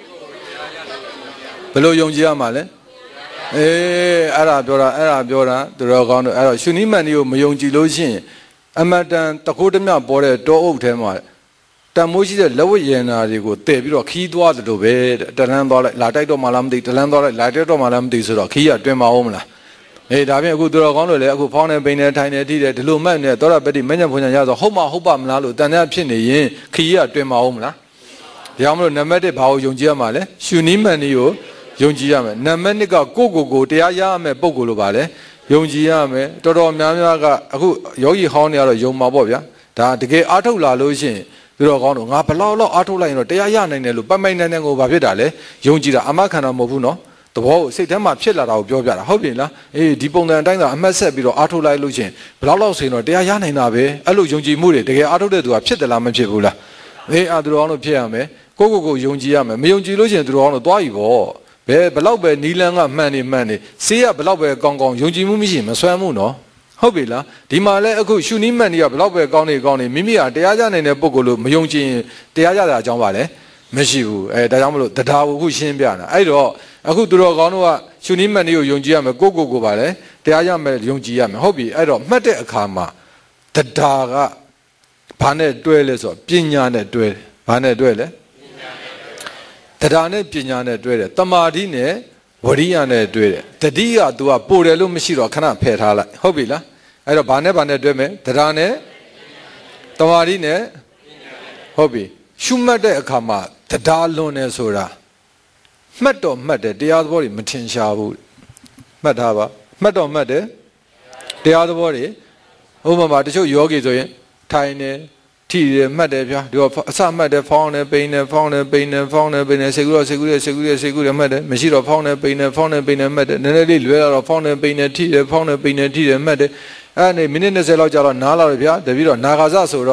Speaker 1: ဘယ်လိုယုံကြည်ရမှာလဲအေးအဲ့ဒါပြောတာအဲ့ဒါပြောတာသူတော်ကောင်းတို့အဲ့တော့ရှုနိမန်နီကိုမယုံကြည်လို့ရှိရင်အမတန်တခိုးတမျှပေါ်တဲ့တောအုပ်ထဲမှာတန်မိုးရှိတဲ့လက်ဝတ်ရည်နာတွေကိုတည်ပြီးတော့ခီးသွားတယ်လို့ပဲတလန်းသွားလိုက်လာတိုက်တော့မှလားမသိတလန်းသွားလိုက်လာတိုက်တော့မှလားမသိဆိုတော့ခီးရတွင်မအောင်မလားအေးဒါပြင်အခုသူတော်ကောင်းတို့လည်းအခုဖောင်းနေပိန်နေထိုင်နေထိတယ်ဒီလိုမှတ်နေတော့ပတိမညံဖွညာရဆိုဟုတ်မဟုတ်ပါမလားလို့တန်တဲ့ဖြစ်နေရင်ခီးရတွင်မအောင်မလားဒါကြောင့်မလို့နံပါတ်တစ်ဘာကိုယုံကြည်ရမှာလဲရှုနီးမှန်နီကိုယုံကြည်ရမယ်နံပါတ်နှစ်ကကိုကိုကိုတရားရရမယ်ပုံကိုလိုပါလေယုံကြည်ရမယ်တော်တော်များများကအခုယောဂီဟောင်းတွေကတော့ယုံမှာပေါ့ဗျာဒါတကယ်အားထုတ်လာလို့ရှိရင်သူတော်ကောင်းတို့ငါဘလောက်လောက်အားထုတ်လိုက်ရင်တော့တရားရနိုင်တယ်လို့ပတ်မိုက်နိုင်တဲ့ကိုဘာဖြစ်တာလဲယုံကြည်တာအမခံတာမဟုတ်ဘူးနော်သဘောကိုစိတ်ထဲမှာဖြစ်လာတာကိုပြောပြတာဟုတ်ပြီလားအေးဒီပုံစံအတိုင်းသာအမှတ်ဆက်ပြီးတော့အားထုတ်လိုက်လို့ရှိရင်ဘလောက်လောက်ဆိုရင်တော့တရားရနိုင်တာပဲအဲ့လိုယုံကြည်မှုတွေတကယ်အားထုတ်တဲ့သူကဖြစ်တယ်လားမဖြစ်ဘူးလားအေးအာသူတော်ကောင်းတို့ဖြစ်ရမယ်ကိုကိုကိုယုံကြည်ရမယ်မယုံကြည်လို့ရှိရင်သူတော်ကောင်းတို့သွားပြီပေါ့ဘယ်ဘလောက်ပဲနီလန်းကမှန်နေမှန်နေဆေးရဘလောက်ပဲကောင်းကောင်းယုံကြည်မှုမရှိရင်မဆွမ်းမှုနော်ဟုတ်ပြီလားဒီမှာလဲအခုရှုနီးမှန်နေရဘလောက်ပဲကောင်းနေကောင်းနေမိမိကတရားရနိုင်တဲ့ပုံကိုလို့မယုံကြည်ရင်တရားရတာအကြောင်းပါလဲမရှိဘူးအဲဒါကြောင့်မလို့တရားကိုအခုရှင်းပြတာအဲ့တော့အခုသူတော်ကောင်းတို့ကရှုနီးမှန်နေကိုယုံကြည်ရမယ်ကိုကိုကိုပါလဲတရားရမယ်ယုံကြည်ရမယ်ဟုတ်ပြီအဲ့တော့မှတ်တဲ့အခါမှာတရားကဘာနဲ့တွဲလဲဆိုတော့ပညာနဲ့တွဲတယ်ဘာနဲ့တွဲလဲတရားနဲ့ပညာနဲ့တွဲတယ်တမာတိနဲ့ဝရိယနဲ့တွဲတယ်တတိယ तू ကပိုတယ်လို့မရှိတော့ခဏဖယ်ထားလိုက်ဟုတ်ပြီလားအဲ့တော့ဘာနဲ့ဘာနဲ့တွဲမယ်တရားနဲ့တမာတိနဲ့ဟုတ်ပြီရှုမှတ်တဲ့အခါမှာတရားလွန်နေဆိုတာမှတ်တော့မှတ်တယ်တရားသဘောတွေမထင်ရှားဘူးမှတ်ထားပါမှတ်တော့မှတ်တယ်တရားသဘောတွေဥပမာတချို့ယောဂီဆိုရင်ထိုင်နေထိတယ်မှတ်တယ်ဗျာဒီကအစမှတ်တယ်ဖောင်းတယ်ပိန်တယ်ဖောင်းတယ်ပိန်တယ်ဖောင်းတယ်ပိန်တယ်စေကူတော့စေကူတယ်စေကူတယ်စေကူတယ်မှတ်တယ်မရှိတော့ဖောင်းတယ်ပိန်တယ်ဖောင်းတယ်ပိန်တယ်မှတ်တယ်နည်းနည်းလေးလွဲလာတော့ဖောင်းတယ်ပိန်တယ်ထိတယ်ဖောင်းတယ်ပိန်တယ်ထိတယ်မှတ်တယ်အဲ့ဒါနေမိနစ်၂၀လောက်ကြာတော့နားလာတယ်ဗျာတပြီးတော့နာဂါစဆိုတော့သူ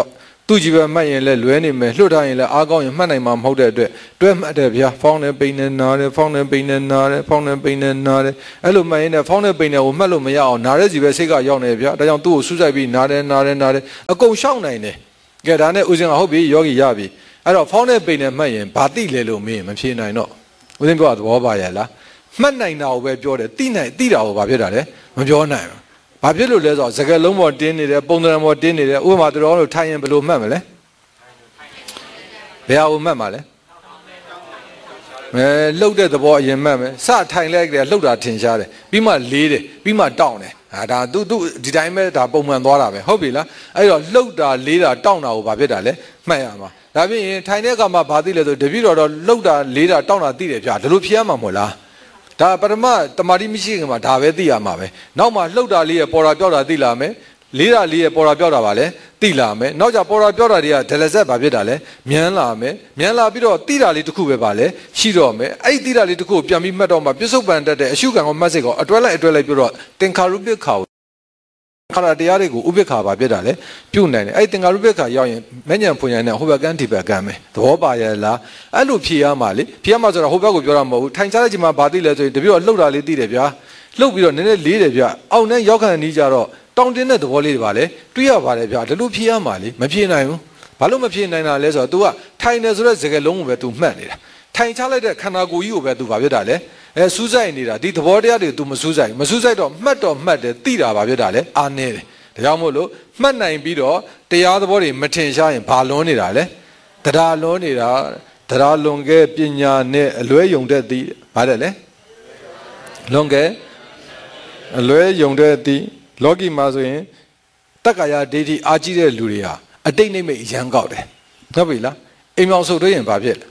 Speaker 1: သူကြည့်ပဲမှတ်ရင်လည်းလွဲနေမယ်လွတ်ထားရင်လည်းအားကောင်းရင်မှတ်နိုင်မှာမဟုတ်တဲ့အတွက်တွဲမှတ်တယ်ဗျာဖောင်းနဲ့ပိန်နဲ့နားတယ်ဖောင်းနဲ့ပိန်နဲ့နားတယ်ဖောင်းနဲ့ပိန်နဲ့နားတယ်အဲ့လိုမှတ်ရင်လည်းဖောင်းနဲ့ပိန်နဲ့ကိုမှတ်လို့မရအောင်နားတဲ့စီပဲစိတ်ကရောက်နေဗျာဒါကြောင့်သူ့ကိုစူးစိုက်ပြီးနားတယ်နားတယ်နားတယ်အကုန်ရှောက်နိုင်တယ်ကဲဒါနဲ့ဦးဇင်းကဟုတ်ပြီယောဂီရပြီအဲ့တော့ဖောင်းနဲ့ပိန်နဲ့မှတ်ရင်ဘာတိလဲလို့မင်းမဖြေနိုင်တော့ဦးဇင်းပြောတာသဘောပါရဲ့လားမှတ်နိုင်တာကိုပဲပြောတယ်တိနိုင်တိတာကိုဘာဖြစ်တာလဲမပြောနိုင်ဘူးဘာဖြစ်လို့လဲဆိုတော့စကားလုံးပေါ်တင်းနေတယ်ပုံသဏ္ဍာန်ပေါ်တင်းနေတယ်ဥပမာတော်တို့ထိုင်ရင်ဘယ်လိုမှတ်မလဲဘယ်ဟာကိုမှတ်မှာလဲအဲလှုပ်တဲ့သဘောအရင်မှတ်မယ်စထိုင်လိုက်တယ်လှုပ်တာထင်ရှားတယ်ပြီးမှလေးတယ်ပြီးမှတောင့်တယ်ဟာဒါသူသူဒီတိုင်းပဲဒါပုံမှန်သွားတာပဲဟုတ်ပြီလားအဲ့တော့လှုပ်တာလေးတာတောင့်တာကိုဘာဖြစ်တာလဲမှတ်ရမှာဒါဖြစ်ရင်ထိုင်တဲ့အခါမှာဘာသိလဲဆိုတပည့်တော်တော့လှုပ်တာလေးတာတောင့်တာသိတယ်ဗျာဒါလိုဖြစ်ရမှာမဟုတ်လားဒါပထမတမာတိမရှိခင်မှာဒါပဲသိရမှာပဲနောက်မှလှုပ်တာလေးရပေါ်တာပြောတာသိလာမယ်လေးတာလေးရပေါ်တာပြောတာပါလဲသိလာမယ်နောက်ကြပေါ်တာပြောတာတွေကဒလဆက်ဘာဖြစ်တာလဲမြန်လာမယ်မြန်လာပြီးတော့သိတာလေးတစ်ခုပဲပါလဲရှိတော့မယ်အဲ့ဒီသိတာလေးတစ်ခုကိုပြန်ပြီးမှတ်တော့မှပြစ္ဆုတ်ပန်တက်တဲ့အရှုခံကိုမှတ်စိတ်ကိုအတွဲလိုက်အတွဲလိုက်ပြီးတော့သင်္ခါရုပ္ပခါခါရတရားတွေကိုဥပ္ပခါပါဖြစ်တာလဲပြုတ်နိုင်တယ်အဲ့သင်္ခါရုပ္ပခါရောက်ရင်မဉ္ဇဉ်ဖွဉ္ဇဉ်နဲ့ဟိုဘက်ကန်းဒီဘက်ကန်းပဲသဘောပါရဲ့လားအဲ့လိုဖြေရမှာလေဖြေရမှာဆိုတော့ဟိုဘက်ကိုပြောတာမဟုတ်ဘူးထိုင်ချတဲ့ချိန်မှာဘာသိလဲဆိုရင်တပြည့်တော့လှုပ်တာလေးသိတယ်ဗျာလှုပ်ပြီးတော့နည်းနည်းလေးတယ်ဗျာအောက်နဲ့ရောက်ခံနေကြတော့တောင်းတင်းတဲ့သဘောလေးတွေပါလေတွေးရပါတယ်ဗျာဒီလိုဖြေရမှာလေမဖြေနိုင်ဘူးဘာလို့မဖြေနိုင်တာလဲဆိုတော့ तू ကထိုင်နေဆိုတဲ့စကားလုံးကိုပဲ तू မှတ်နေတာထိုင်ချလိုက်တဲ့ခန္ဓာကိုယ်ကြီးကိုပဲ तू ဘာဖြစ်တာလဲအဲစူးစိုက်နေတာဒီသဘောတရားတွေ तू မစူးစိုက်မစူးစိုက်တော့မှတ်တော့မှတ်တယ်သိတာဘာဖြစ်တာလဲအားနေတယ်ဒါကြောင့်မို့လို့မှတ်နိုင်ပြီးတော့တရားသဘောတွေမထင်ရှားရင်ဘာလွန်နေတာလဲတရားလွန်နေတာတရားလွန်ခဲ့ပညာနဲ့အလွဲယုံတဲ့သည်ဘာတဲ့လဲလွန်ခဲ့အလွဲယုံတဲ့သည်လောကီမှာဆိုရင်တက္ကာယဒိဋ္ဌိအာကြီးတဲ့လူတွေဟာအတိတ်နိမိတ်ရမ်းကောက်တယ်ဟုတ်ပြီလားအိမ်မောင်ဆုပ်တွေ့ရင်ဘာဖြစ်လဲ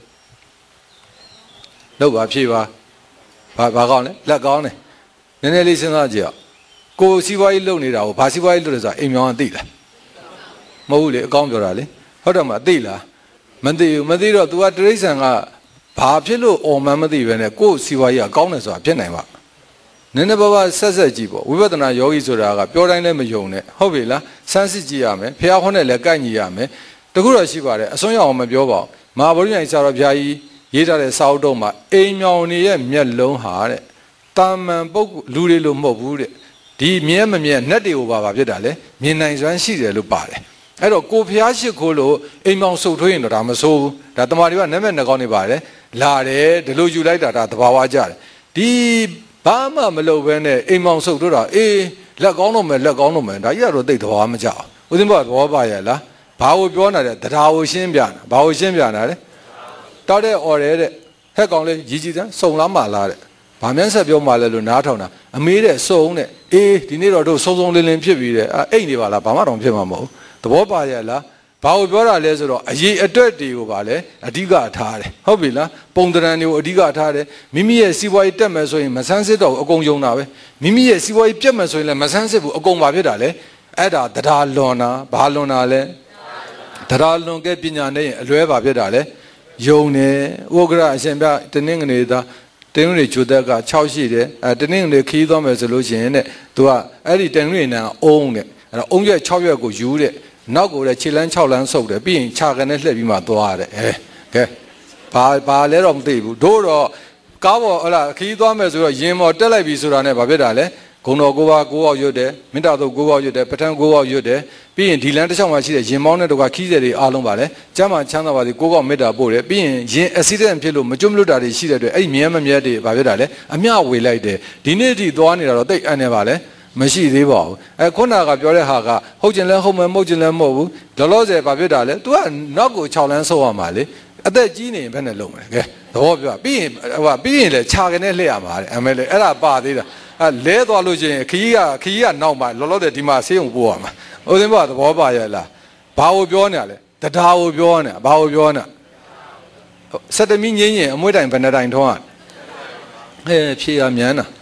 Speaker 1: လောက်ပါဖြေပါဘာဘာကောင်းလဲလက်ကောင်းတယ်နည်းနည်းလေးစဉ်းစားကြည့်အောင်ကိုစီးပွားရေးလုပ်နေတာကိုဘာစီးပွားရေးလုပ်လဲဆိုတာအိမ်မောင်ကသိလားမဟုတ်ဘူးလေအကောင်းပြောတာလေဟုတ်တယ်မသိလားမသိဘူးမသိတော့ तू ကတရိစ္ဆာန်ကဘာဖြစ်လို့အော်မှန်းမသိပဲနဲ့ကိုစီးပွားရေးကကောင်းတယ်ဆိုတာဖြစ်နိုင်ပါနည်းနည်းပါးပါးဆက်ဆက်ကြည့်ပေါ့ဝိပဿနာယောဂီဆိုတာကပြောတိုင်းလည်းမယုံနဲ့ဟုတ်ပြီလားစမ်းစစ်ကြည့်ရမယ်ဖះခေါင်းနဲ့လည်းကိုက်ညီရမယ်တခုတော့ရှိပါတယ်အစွန်းရောက်အောင်မပြောပါဘူးမဟာဗုဒ္ဓဉာဏ်ဆရာတော်ဘုရားကြီးရေးထားတဲ့စာအုပ်တုံးမှာအိမ်မြောင်နေရဲ့မျက်လုံးဟာတဲ့တာမန်ပုဂ္ဂိုလ်လူတွေလို့မဟုတ်ဘူးတဲ့ဒီမြဲမမြဲနတ်တွေကိုပါပါဖြစ်တာလေမြင်နိုင်စွမ်းရှိတယ်လို့ပါတယ်အဲ့တော့ကိုဖះရှိခိုးလို့အိမ်မောင်ဆုပ်ထွေးရင်တော့ဒါမဆိုးဘူးဒါတမာတွေကနတ်မဲ့နှကောင်းနေပါတယ်လာတယ်ဒီလိုယူလိုက်တာဒါသဘာဝကြတယ်ဒီဘာမှမလုပ်ဘဲနဲ့အိမ်မောင်ဆုပ်တော့အေးလက်ကောင်းတော့မယ်လက်ကောင်းတော့မယ်ဒါကြီးကတော့သိသဘာဝမကြဘူးဦးဇင်းဘသဘောပါရဲ့လားဘာကိုပြောနေတယ်တရားကိုရှင်းပြတာဘာကိုရှင်းပြတာလဲတောက်တဲ့အော်ရဲတဲ့ဟက်ကောင်လေးရည်ကြည်စမ်းစုံလားမလားတဲ့ဘာမှန်းဆက်ပြောမှလဲလို့နားထောင်တာအမေးတဲ့စုံတဲ့အေးဒီနေ့တော့တို့စုံစုံလင်းလင်းဖြစ်ပြီးတဲ့အိတ်နေပါလားဘာမှတော့ဖြစ်မှာမဟုတ်သဘောပါရဲ့လားဘာကိုပြောတာလဲဆိုတော့အရေးအတွက်တွေကိုပါလဲအဓိကထားတယ်ဟုတ်ပြီလားပုံတရံတွေကိုအဓိကထားတယ်မိမိရဲ့စီးပွားရေးတက်မယ်ဆိုရင်မဆန်းစစ်တော့အကုန်ယုံတာပဲမိမိရဲ့စီးပွားရေးပြတ်မယ်ဆိုရင်လည်းမဆန်းစစ်ဘူးအကုန်ပါဖြစ်တာလေအဲ့ဒါတရားလွန်တာဘာလွန်တာလဲတရားလွန်ကဲပညာနဲ့အလွဲပါဖြစ်တာလေယုံတယ်ဥက္ကရာအရှင်ပြတနင်္ဂနွေသားတင်းငွေဂျိုတက်က၆ရှိတယ်အဲတနင်္ဂနွေခီးသွားမယ်ဆိုလို့ရှိရင်တဲ့သူကအဲ့ဒီတင်းငွေနံအုံးတဲ့အဲ့တော့အုံးရွက်၆ရွက်ကိုယူတဲ့နောက်ကိုလည်းခြေလန်း၆လန်းဆုပ်တယ်ပြီးရင်ခြာကနေလှည့်ပြီးမှသွားရတယ်အဲကဲဘာဘာလဲတော့မသိဘူးတို့တော့ကားပေါ်ဟလာခီးသွားမယ်ဆိုတော့ရင်ပေါ်တက်လိုက်ပြီဆိုတာနဲ့ဘာဖြစ်တာလဲဂုံတော်ကိုပါကိုပေါက်ရွတ်တယ်မေတ္တာတို့ကိုပေါက်ရွတ်တယ်ပဋ္ဌာန်းကိုပေါက်ရွတ်တယ်ပြီးရင်ဒီလန်းတစ်ချောင်းမှာရှိတဲ့ရင်ပေါင်းတဲ့တော့ကခီးစက်တွေအားလုံးပါလဲကျမ်းမှာချမ်းသာပါစေကိုပေါက်မေတ္တာပို့တယ်ပြီးရင်ရင်အဆီဒန့်ဖြစ်လို့မကျွတ်မလွတ်တာတွေရှိတဲ့အတွက်အဲ့ဒီမြဲမမြဲတွေဘာဖြစ်တာလဲအမျှဝေလိုက်တယ်ဒီနေ့ထိသွားနေတာတော့တိတ်အန်နေပါလဲမရှိသေးပါဘူးအဲခုနကပြောတဲ့ဟာကဟုတ်ကျင်လဲဟုတ်မယ်မဟုတ်ကျင်လဲမဟုတ်ဘူးလောလောဆယ်ဘာဖြစ်တာလဲ तू ကနောက်ကို၆လန်းဆုပ်ရမှာလေအသက်ကြီးနေရင်ဘယ်နဲ့လုံးမလဲကဲသဘောပြောပြီးရင်ဟိုပြီးရင်လေခြာကနေလှည့်ရမှာတဲ့အမေလေအဲ့ဒါပါသေးတာအဲလဲသွားလို့ချင်းခကြီးကခကြီးကနောက်မှာလောလောဆယ်ဒီမှာဆေးရုံပို့ရမှာဦးသိန်းဘသဘောပါရဲ့လားဘာကိုပြောနေရလဲတရားကိုပြောနေဘာကိုပြောနေစက်တမီငင်းရင်အမွှေးတိုင်ဘယ်နှတိုင်ထုံးရအဲဖြေရမြန်တာ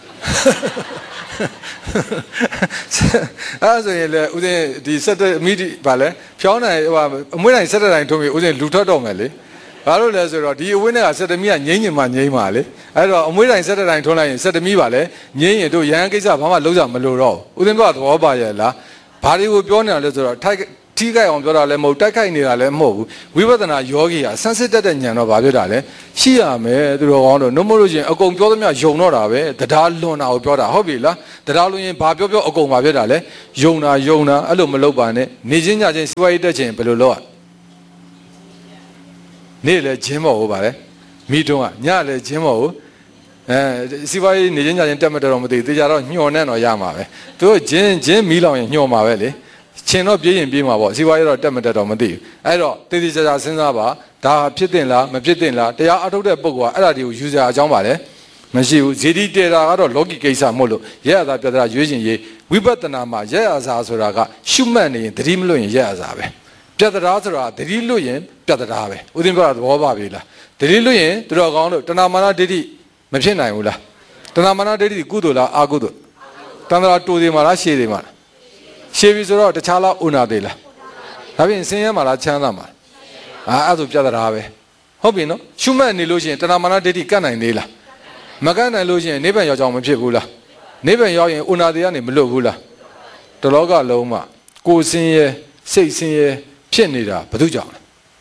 Speaker 1: အဲ့ဆိုရင်လေဦးဇင်းဒီစက်တမီဒီဗာလဲဖြောင်းနိုင်ဟိုအမွှေးတိုင်စက်တတိုင်ထုံးပြီးဦးဇင်းလူထွက်တော့မယ်လေဘာလို့လဲဆိုတော့ဒီအဝင်းထဲကစက်တမီကငိမ့်ညင်မှငိမ့်ပါလေအဲ့တော့အမွှေးတိုင်စက်တတိုင်ထုံးလိုက်ရင်စက်တမီပါလေငိမ့်ရင်တို့ရဟန်းကိစ္စဘာမှလုံးကြမလို့တော့ဦးဇင်းကသဘောပါရဲ့လားဘာတွေကိုပြောနေတာလဲဆိုတော့ထိုက်ထထိခိုက်အောင်ပြောတာလည်းမဟုတ်တိုက်ခိုက်နေတာလည်းမဟုတ်ဘူးဝိပဿနာယောဂီဟာဆန်းစစ်တတ်တဲ့ဉာဏ်တော့ဘာဖြစ်တာလဲရှိရမယ်သူတော်ကောင်းတို့နှမို့လို့ချင်းအကုန်ပြောသမျှယုံတော့တာပဲတရားလွန်တာကိုပြောတာဟုတ်ပြီလားတရားလွန်ရင်ဘာပြောပြောအကုန်ဘာဖြစ်တာလဲယုံတာယုံတာအဲ့လိုမလုပ်ပါနဲ့နေချင်းညချင်းစီးပွားရေးတက်ချင်းဘယ်လိုလုပ်ရနေ့လေဂျင်းမော်ဟုတ်ပါလေမိတုံးကညလေဂျင်းမော်ကိုအဲစီးပွားရေးနေချင်းညချင်းတက်မတက်တော့မသိသေးကြတော့ညှော်နဲ့တော့ရမှာပဲသူတို့ဂျင်းဂျင်းမီးလောင်ရင်ညှော်မှာပဲလေချင်းတော့ပြေးရင်ပြေးမှာပေါ့စီးပွားရေးတော့တက်မတက်တော့မသိဘူးအဲ့တော့တည်တည်ကြကြစဉ်းစားပါဒါဖြစ်တင်လားမဖြစ်တင်လားတရားအထုတ်တဲ့ပုဂ္ဂိုလ်ကအဲ့ဒါတွေကိုယူစရာအကြောင်းပါလေမရှိဘူးဇေဒီတေတာကတော့လောကီကိစ္စမဟုတ်လို့ရရသာပြတာရွေးရှင်ရေးဝိပဿနာမှာရရသာဆိုတာကရှုမှတ်နေရင်သတိမလွတ်ရင်ရရသာပဲပြတ်တရားဆိုတာသတိလွတ်ရင်ပြတ်တရားပဲဥဒင်းပြောတာသဘောပါပြီလားသတိလွတ်ရင်သူတော်ကောင်းလို့တဏမာနဒိဋ္ဌိမဖြစ်နိုင်ဘူးလားတဏမာနဒိဋ္ဌိကုသိုလ်လားအာကုသိုလ်တဏ္ဍာတူသေးမှာလားရှည်သေးမှာလားရှည်ပြီဆိုတော့တခြားလားဥနာသေးလားဒါပြင်ဆင်းရဲမှာလားချမ်းသာမှာလားအာအဲ့ဒါဆိုပြတ်တရားပဲဟုတ်ပြီနော်ရှုမှတ်နေလို့ရှိရင်တဏမာနဒိဋ္ဌိကတ်နိုင်သေးလားမကတ်နိုင်လို့ရှိရင်နိဗ္ဗာန်ရောက်ကြအောင်မဖြစ်ဘူးလားနိဗ္ဗာန်ရောက်ရင်ဥနာသေးကနေမလွတ်ဘူးလားတလောကလုံးမှာကိုယ်ဆင်းရဲစိတ်ဆင်းရဲဖြစ်နေတာဘာလို့ကြောင့်လဲ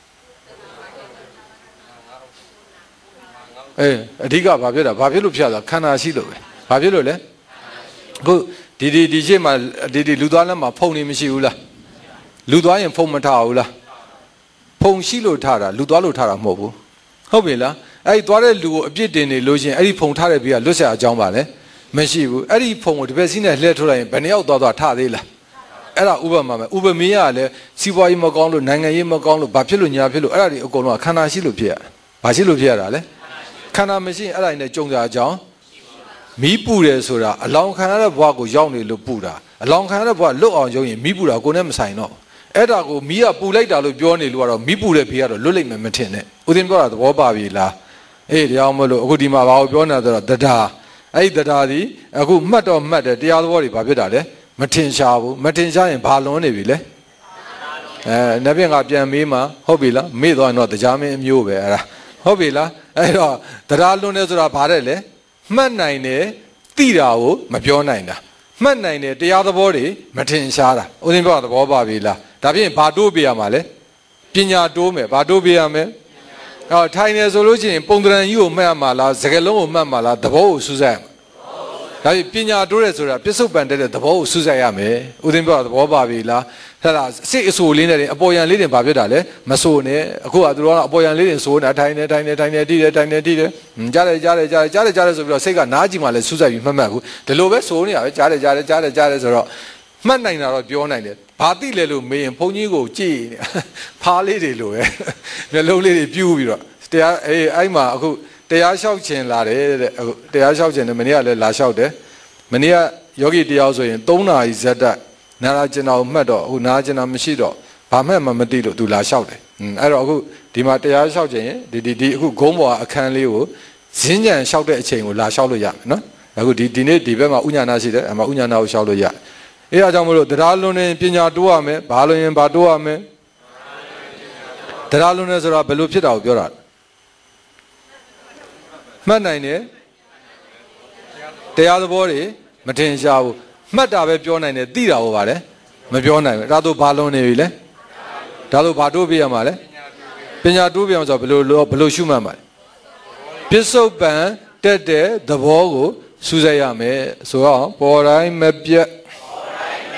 Speaker 1: အေးအဓိကဘာဖြစ်တာဘာဖြစ်လို့ဖြစ်တာခန္ဓာရှိလို့ပဲဘာဖြစ်လို့လဲအခုဒီဒီဒီရှေ့မှာဒီဒီလူသွားလက်မှာဖုံနေမရှိဘူးလားလူသွားရင်ဖုံမထားဘူးလားဖုံရှိလို့ထားတာလူသွားလို့ထားတာမဟုတ်ဘူးဟုတ်ပြီလားအဲ့ဒီသွားတဲ့လူကိုအပြစ်တင်နေလို့ရှိရင်အဲ့ဒီဖုံထားတဲ့ဘေးကလွတ်ဆက်အကြောင်းပါလဲမရှိဘူးအဲ့ဒီဖုံကိုတစ်ပည့်စီးနဲ့လှည့်ထုတ်လိုက်ရင်ဘယ်နှယောက်သွားသွားထားသေးလားအဲ့ဒါဥပမာပဲဥပမေးရလည်းစီးပွားရေးမကောင်းလို့နိုင်ငံရေးမကောင်းလို့ဘာဖြစ်လို့ညာဖြစ်လို့အဲ့ဒါတွေအကုန်လုံးကခန္ဓာရှိလို့ဖြစ်ရဘာရှိလို့ဖြစ်ရတာလဲခန္ဓာမရှိရင်အဲ့ဒါနဲ့ကြုံကြအကြောင်းမီးပူတယ်ဆိုတာအလောင်းခံရတဲ့ဘဝကိုရောက်နေလို့ပူတာအလောင်းခံရတဲ့ဘဝလွတ်အောင်ရုံရင်မီးပူတာကိုယ်နဲ့မဆိုင်တော့အဲ့ဒါကိုမီးကပူလိုက်တာလို့ပြောနေလို့ကတော့မီးပူတဲ့ဖေးကတော့လွတ်လိမ့်မယ်မထင်နဲ့ဦးသိန်းပြောတာသဘောပါပြီလားအေးတရားမလို့အခုဒီမှာဘာကိုပြောနေတာဆိုတော့တရားအဲ့ဒီတရားဒီအခုမှတ်တော့မှတ်တယ်တရားသဘောတွေဘာဖြစ်တာလဲမထင်ရှားဘူးမထင်ရှားရင်ဘာလွန်နေပြီလဲအဲနတ်ပြင်ကပြန်မေးမှာဟုတ်ပြီလားမေ့သွားရင်တော့တရားမင်းအမျိုးပဲအဲ့ဒါဟုတ်ပြီလားအဲ့တော့တရားလွန်နေဆိုတာဘာတဲ့လဲမှတ်နိုင်တယ်သိတာကိုမပြောနိုင်တာမှတ်နိုင်တယ်တရားသဘောတွေမထင်ရှားတာဦးသိန်းပြောတာသဘောပါပြီလားဒါဖြင့်ဘာတိုးပြရမှာလဲပညာတိုးမယ်ဘာတိုးပြရမယ်ဟောထိုင်နေဆိုလို့ရှိရင်ပုံသဏ္ဍာန်ကြီးကိုမှတ်မှာလားစကားလုံးကိုမှတ်မှာလားသဘောကိုစူးစိုက်ရမှာဒါဖြင့်ပညာတိုးတယ်ဆိုတာပြစ္ဆုတ်ပန်တဲ့သဘောကိုစူးစိုက်ရမယ်ဦးသိန်းပြောတာသဘောပါပြီလားဟဲ့လားစိတ်အဆိုလေးနဲ့အပေါ်ယံလေးတင်ဘာဖြစ်တာလဲမဆိုနဲ့အခုကသူတို့ကအပေါ်ယံလေးတင်ဆိုနေတာထိုင်နေထိုင်နေထိုင်နေတိတယ်ထိုင်နေတိတယ်ကြားတယ်ကြားတယ်ကြားတယ်ကြားတယ်ကြားတယ်ဆိုပြီးတော့စိတ်ကနားကြည့်မှလည်းစူးစိုက်ပြီးမှတ်မှတ်ဘူးဒီလိုပဲဆိုနေတာပဲကြားတယ်ကြားတယ်ကြားတယ်ကြားတယ်ဆိုတော့မှတ်နိုင်တာတော့ပြောနိုင်တယ်ဘာသိလဲလို့မေးရင်ဘုန်းကြီးကိုကြည့်နေဖားလေးတွေလိုပဲမျက်လုံးလေးတွေပြူးပြီးတော့တရားအေးအဲ့မှာအခုတရားလျှောက်ခြင်းလာတယ်တဲ့အခုတရားလျှောက်ခြင်းနဲ့မနေ့ကလည်းလာလျှောက်တယ်မနေ့ကယောဂီတရားဆိုရင်သုံးနာရီဇက်တက်နာရာကျင်တော်မှတ်တော့အခုနာရာကျင်တော်မရှိတော့ဘာမှမမသိလို့သူလာလျှောက်တယ်အဲ့တော့အခုဒီမှာတရားလျှောက်ခြင်းဒီဒီဒီအခုဂုံးပေါ်အခန်းလေးကိုဇင်းကြံလျှောက်တဲ့အချိန်ကိုလာလျှောက်လို့ရမယ်နော်အခုဒီဒီနေ့ဒီဘက်မှာဥညာနာရှိတယ်အမဥညာနာကိုလျှောက်လို့ရအဲဒါကြောင့်မလို့တရားလွန်နေပညာတိုးရမယ်ဘာလွန်ရင်ဘာတိုးရမယ်တရားလွန်နေဆိုတာဘယ်လိုဖြစ်တာကိုပြောတာမှတ်နိုင်တယ်တရားသဘောတွေမထင်ရှားဘူးမှတ်တာပဲပြောနိုင်တယ်သိတာကိုပါလေမပြောနိုင်ဘူးဒါဆိုဘာလွန်နေပြီလဲဒါဆိုဘာတိုးပြရမှာလဲပညာတိုးပြအောင်ဆိုဘယ်လိုဘယ်လိုရှုမှတ်မှာလဲပစ္စုပန်တက်တဲ့သဘောကိုစူးစိုက်ရမယ်ဆိုတော့ပေါ်တိုင်းမပြတ်